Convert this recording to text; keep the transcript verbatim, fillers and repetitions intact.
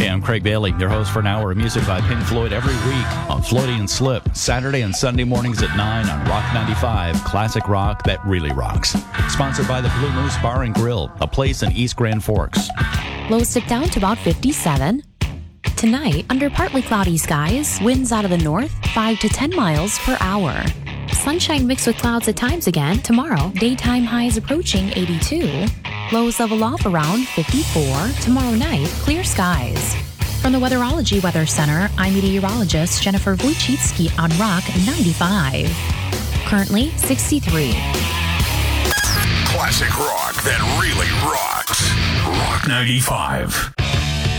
I'm Craig Bailey, your host for an hour of music by Pink Floyd every week on Floydie and Slip, Saturday and Sunday mornings at nine on Rock ninety-five, classic rock that really rocks. Sponsored by the Blue Moose Bar and Grill, a place in East Grand Forks. Lows dip down to about fifty-seven. Tonight, under partly cloudy skies, winds out of the north, five to ten miles per hour. Sunshine mixed with clouds at times again tomorrow. Daytime highs approaching eighty-two. Lows level off around fifty-four. Tomorrow night, clear skies. From the Weatherology Weather Center, I'm meteorologist Jennifer Wojcicki on Rock ninety-five. Currently sixty-three. Classic rock that really rocks. Rock ninety-five.